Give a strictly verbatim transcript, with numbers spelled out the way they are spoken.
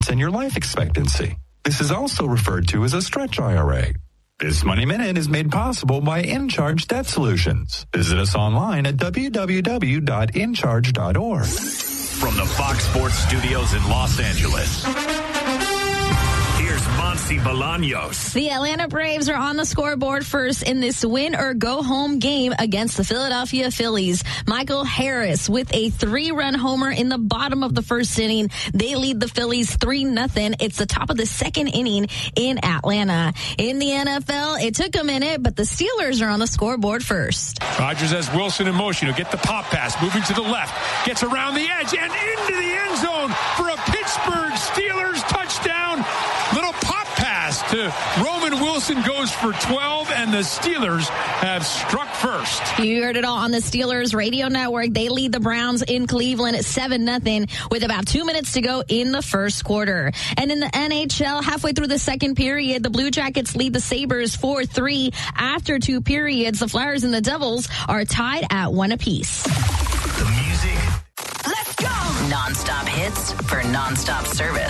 assets and your life expectancy. This is also referred to as a stretch I R A. This Money Minute is made possible by InCharge Debt Solutions. Visit us online at w w w dot in charge dot org. From the Fox Sports Studios in Los Angeles, here's Monty Bolaños. The Atlanta Braves are on the scoreboard first in this win-or-go-home game against the Philadelphia Phillies. Michael Harris with a three-run homer in the bottom of the first inning. They lead the Phillies three nothing. It's the top of the second inning in Atlanta. In the N F L, it took a minute, but the Steelers are on the scoreboard first. Rodgers has Wilson in motion. He'll get the pop pass, moving to the left, gets around the edge and into the end zone for a Pittsburgh Steelers touchdown. Little pop pass to Roman Wilson goes for twelve, and the Steelers have struck first. You heard it all on the Steelers radio network. They lead the Browns in Cleveland at seven nothing with about two minutes to go in the first quarter. And in the N H L, halfway through the second period, the Blue Jackets lead the Sabres four three. After two periods, the Flyers and the Devils are tied at one apiece. The music. Let's go! Non-stop hits for non-stop service.